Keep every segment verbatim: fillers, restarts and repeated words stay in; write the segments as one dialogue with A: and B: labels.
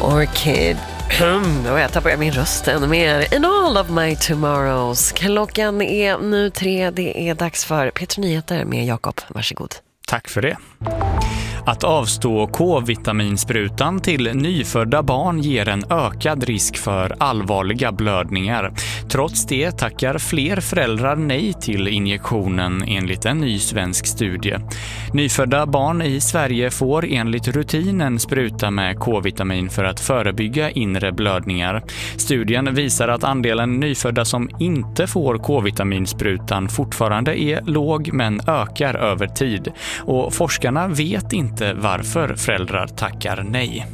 A: Orchid. Och jag tappar min röst ännu mer. In all of my tomorrows. Klockan är nu tre. Det är dags för Peter Nyheter med Jakob. Varsågod.
B: Tack för det. Att avstå K-vitaminsprutan till nyfödda barn ger en ökad risk för allvarliga blödningar. Trots det tackar fler föräldrar nej till injektionen enligt en ny svensk studie. Nyfödda barn i Sverige får enligt rutinen spruta med K-vitamin för att förebygga inre blödningar. Studien visar att andelen nyfödda som inte får K-vitaminsprutan fortfarande är låg men ökar över tid. Och forskarna vet inte varför föräldrar tackar nej.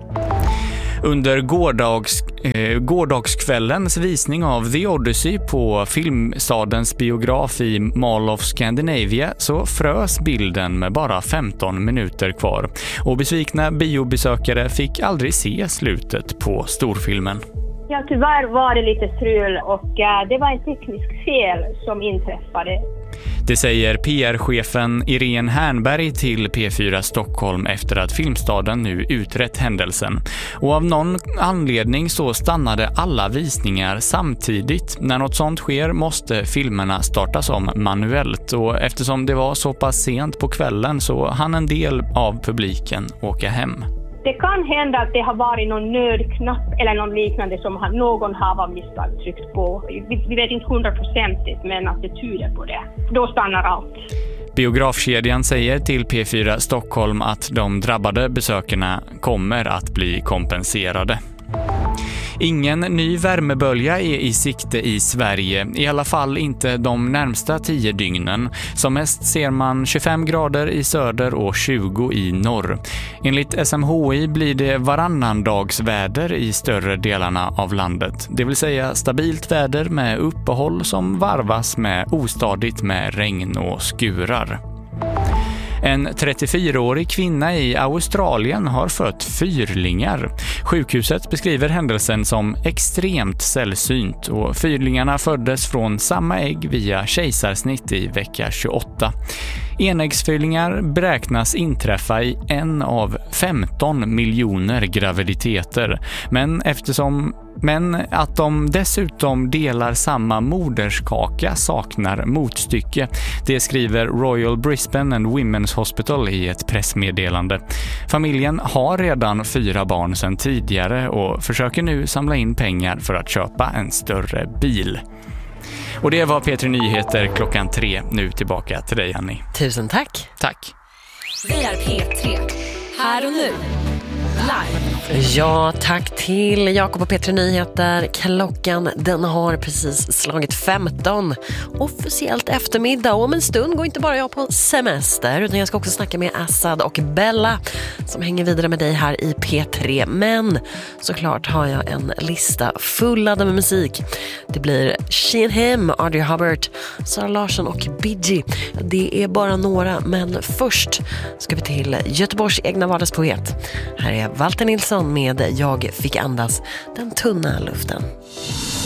B: Under gårdags, eh, gårdagskvällens visning av The Odyssey på Filmstadens biograf i Mall of Scandinavia så frös bilden med bara femton minuter kvar. Och besvikna biobesökare fick aldrig se slutet på storfilmen.
C: Ja, tyvärr var det lite strul och äh, det var en teknisk fel som inträffade.
B: Det säger P R-chefen Irene Hernberg till P fyra Stockholm efter att Filmstaden nu utrett händelsen. Och av någon anledning så stannade alla visningar samtidigt. När något sånt sker måste filmerna startas om manuellt och eftersom det var så pass sent på kvällen så hann en del av publiken åka hem.
C: Det kan hända att det har varit någon nödknapp eller någon liknande som någon har varit misstag tryckt på. Vi, vi vet inte hundraprocentigt men att det tyder på det. Då stannar allt.
B: Biografkedjan säger till P fyra Stockholm att de drabbade besökarna kommer att bli kompenserade. Ingen ny värmebölja är i sikte i Sverige, i alla fall inte de närmsta tio dygnen. Som mest ser man tjugofem grader i söder och tjugo i norr. Enligt S M H I blir det varannandagsväder i större delarna av landet. Det vill säga stabilt väder med uppehåll som varvas med ostadigt med regn och skurar. En trettiofyraårig kvinna i Australien har fött fyrlingar. Sjukhuset beskriver händelsen som extremt sällsynt och fyrlingarna föddes från samma ägg via kejsarsnitt i vecka tjugoåtta. Enäggsfyrlingar beräknas inträffa i en av femton miljoner graviditeter, men eftersom Men att de dessutom delar samma moderskaka saknar motstycke. Det skriver Royal Brisbane and Women's Hospital i ett pressmeddelande. Familjen har redan fyra barn sedan tidigare och försöker nu samla in pengar för att köpa en större bil. Och det var P tre Nyheter klockan tre. Nu tillbaka till dig, Annie.
A: Tusen tack.
B: Tack.
D: Vi är P tre. Här och nu. Live.
A: Ja, tack till Jakob och Peter Nyheter. Klockan den har precis slagit femton. Officiellt eftermiddag. Och om en stund går inte bara jag på semester utan jag ska också snacka med Assad och Bella som hänger vidare med dig här i P tre. Men såklart har jag en lista fullad med musik. Det blir She and Him, Audrey Hubbard, Sara Larsson och Biggie. Det är bara några, men först ska vi till Göteborgs egna vardagspoet. Här är Walter Nilsson med Jag fick andas den tunna luften.